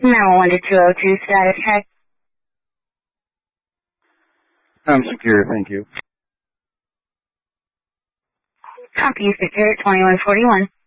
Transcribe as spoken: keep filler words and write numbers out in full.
nine one two oh two status check. I'm secure, thank you. Copy, secure, twenty-one forty-one.